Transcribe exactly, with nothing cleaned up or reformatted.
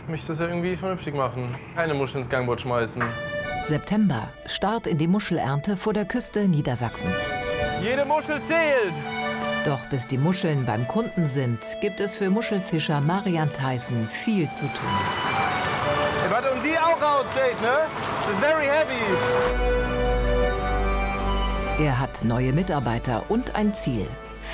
möchte das ja irgendwie vernünftig machen. Keine Muscheln ins Gangboot schmeißen. September, Start in die Muschelernte vor der Küste Niedersachsens. Jede Muschel zählt! Doch bis die Muscheln beim Kunden sind, gibt es für Muschelfischer Marian Theissen viel zu tun. Hey, warte, und die auch raus, Jake, ne? Das ist very heavy. Er hat neue Mitarbeiter und ein Ziel: